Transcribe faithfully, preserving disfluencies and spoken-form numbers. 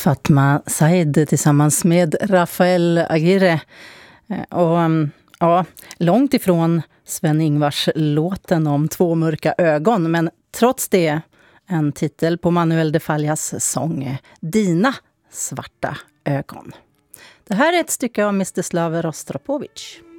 Fatma Said tillsammans med Rafael Aguirre. Och ja, långt ifrån Sven-Ingvars låten om två mörka ögon, men trots det en titel på Manuel de Fallas sång Dina svarta ögon. Det här är ett stycke av Mstislav Rostropovich.